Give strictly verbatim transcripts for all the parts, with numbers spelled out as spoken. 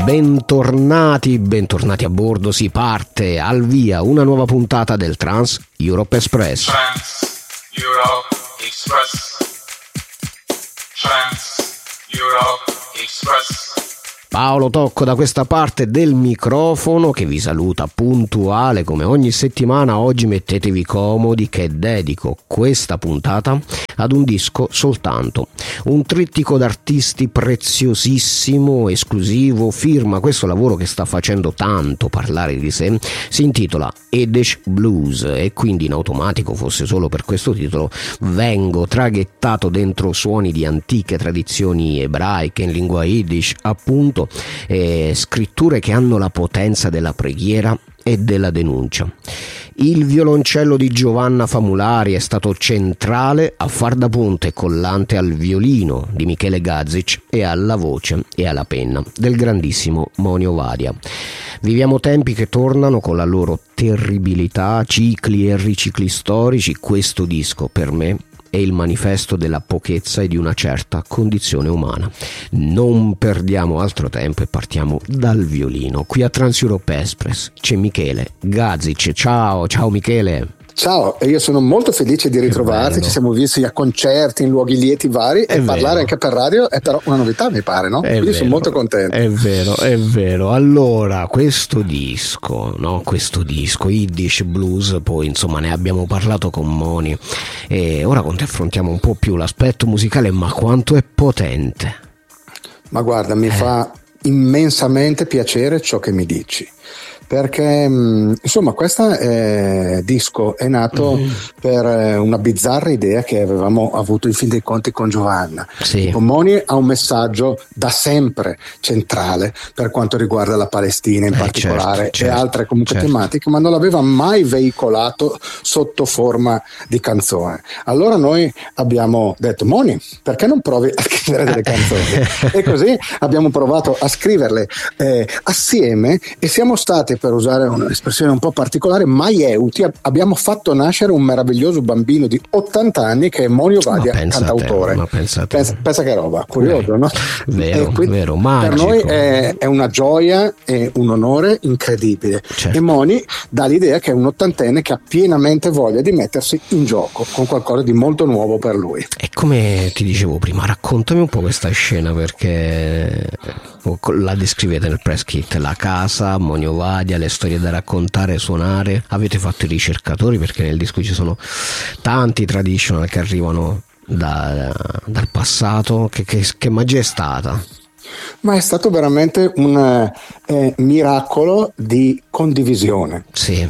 Bentornati, bentornati a bordo, si parte al via una nuova puntata del Trans Europe Express. Trans Europe Express. Trans Europe Express. Paolo Tocco da questa parte del microfono che vi saluta puntuale come ogni settimana. Oggi mettetevi comodi che dedico questa puntata ad un disco soltanto, un trittico d'artisti preziosissimo, esclusivo, firma questo lavoro che sta facendo tanto parlare di sé, si intitola Yiddish Blues e quindi in automatico, fosse solo per questo titolo, vengo traghettato dentro suoni di antiche tradizioni ebraiche in lingua Yiddish, appunto, eh, scritture che hanno la potenza della preghiera e della denuncia. Il violoncello di Giovanna Famulari è stato centrale a far da ponte collante al violino di Michele Gazic e alla voce e alla penna del grandissimo Monio Vadia. Viviamo tempi che tornano con la loro terribilità, cicli e ricicli storici. Questo disco per me è il manifesto della pochezza e di una certa condizione umana. Non perdiamo altro tempo e partiamo dal violino. Qui a Trans Europe Express c'è Michele Gazic. Ciao, ciao Michele. Ciao, e io sono molto felice di ritrovarti, ci siamo visti a concerti in luoghi lieti vari è e vero. Parlare anche per radio è però una novità, mi pare, no? È Quindi vero, sono molto contento. È vero, è vero. Allora, questo disco, no? Questo disco, Yiddish Blues, poi insomma ne abbiamo parlato con Moni e ora con te affrontiamo un po' più l'aspetto musicale, ma quanto è potente. Ma guarda, mi eh. fa immensamente piacere ciò che mi dici. Perché insomma questo eh, disco è nato mm-hmm. per eh, una bizzarra idea che avevamo avuto in fin dei conti con Giovanna. Sì. Moni ha un messaggio da sempre centrale per quanto riguarda la Palestina in eh, particolare certo, certo, e altre comunque certo. tematiche, ma non l'aveva mai veicolato sotto forma di canzone. Allora noi abbiamo detto: Moni, perché non provi a scrivere delle canzoni? E così abbiamo provato a scriverle eh, assieme e siamo stati, per usare un'espressione un po' particolare, maieuti. Abbiamo fatto nascere un meraviglioso bambino di ottanta anni che è Monio Vadia, cantautore. Ma pensa, pensa, pensa che roba, curioso, eh, no? Vero, vero, magico. Per noi è, è una gioia e un onore incredibile. Certo. E Moni dà l'idea che è un ottantenne che ha pienamente voglia di mettersi in gioco con qualcosa di molto nuovo per lui. E come ti dicevo prima, raccontami un po' questa scena, perché la descrivete nel press kit, la casa, Monio Vadia, le storie da raccontare, suonare. Avete fatto i ricercatori, perché nel disco ci sono tanti traditional che arrivano da, dal passato. Che, che, che magia è stata? Ma è stato veramente un eh, miracolo di condivisione. Sì.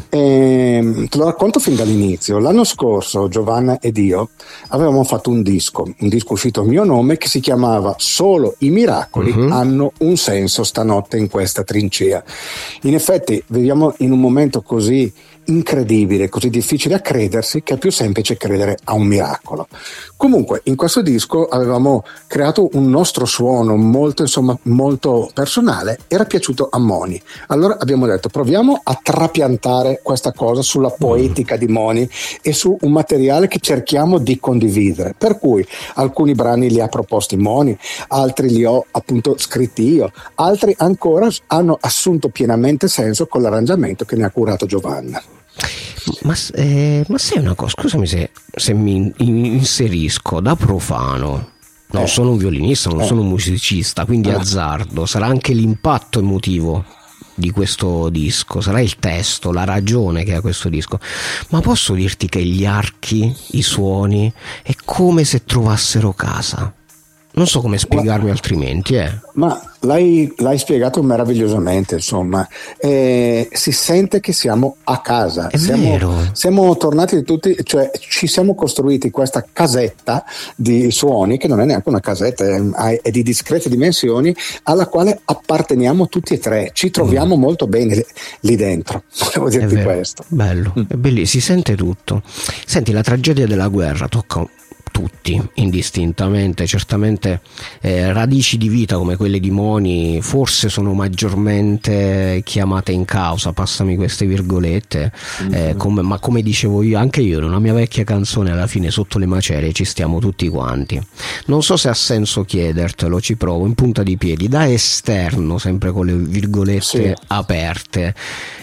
E, te lo racconto fin dall'inizio. L'anno scorso Giovanna ed io avevamo fatto un disco, un disco uscito a mio nome che si chiamava Solo i miracoli uh-huh. hanno un senso stanotte in questa trincea. In effetti viviamo in un momento così incredibile, così difficile a credersi, che è più semplice credere a un miracolo. Comunque in questo disco avevamo creato un nostro suono molto, insomma, molto personale. Era piaciuto a Moni, allora abbiamo detto: proviamo a trapiantare questa cosa sulla poetica di Moni e su un materiale che cerchiamo di condividere, per cui alcuni brani li ha proposti Moni, altri li ho appunto scritti io, altri ancora hanno assunto pienamente senso con l'arrangiamento che ne ha curato Giovanna. Ma, eh, ma sai una cosa, scusami se, se mi inserisco da profano, non eh. sono un violinista, non eh. sono un musicista, quindi eh. azzardo, sarà anche l'impatto emotivo di questo disco, sarà il testo, la ragione che ha questo disco, ma posso dirti che gli archi, i suoni, è come se trovassero casa. Non so come spiegarmi ma, altrimenti, eh. Ma l'hai, l'hai spiegato meravigliosamente, insomma. Eh, si sente che siamo a casa. È siamo, vero. Siamo tornati tutti, cioè ci siamo costruiti questa casetta di suoni, che non è neanche una casetta, è, è di discrete dimensioni, alla quale apparteniamo tutti e tre. Ci troviamo mm. molto bene lì dentro. Volevo dirti è vero. questo. Bello, mm. è bellissimo, si sente tutto. Senti, la tragedia della guerra tocca tutti indistintamente, certamente eh, radici di vita come quelle di Moni opinioni forse sono maggiormente chiamate in causa, passami queste virgolette, eh, come, ma come dicevo io, anche io nella mia vecchia canzone, alla fine sotto le macerie ci stiamo tutti quanti. Non so se ha senso chiedertelo, ci provo in punta di piedi, da esterno, sempre con le virgolette sì. aperte.